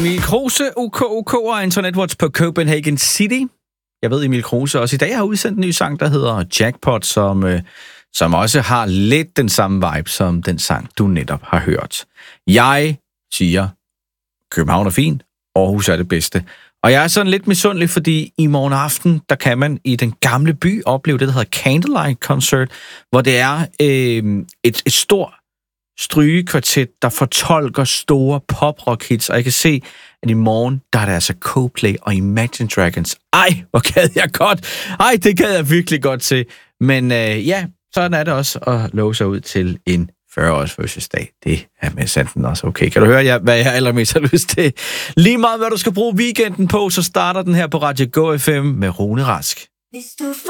Emil Kruse, OK og Internetwatch på Copenhagen City. Jeg ved, Emil Kruse også i dag har udsendt en ny sang, der hedder Jackpot, som også har lidt den samme vibe som den sang, du netop har hørt. Jeg siger, København er fin, Aarhus er det bedste. Og jeg er sådan lidt misundelig, fordi i morgen aften, der kan man i den gamle by opleve det, der hedder Candlelight Concert, hvor det er et stort strygekvartet, der fortolker store pop-rock-hits, og jeg kan se, at i morgen, der er det altså Coldplay og Imagine Dragons. Ej, hvor gad jeg godt. Ej, det gad jeg virkelig godt til. Men ja, sådan er det også at love sig ud til en 40-års fødselsdag. Det er med sanden også okay. Kan du høre, hvad jeg allermest har lyst til? Lige meget, hvad du skal bruge weekenden på, så starter den her på Radio Go FM med Rune Rask. Hvis du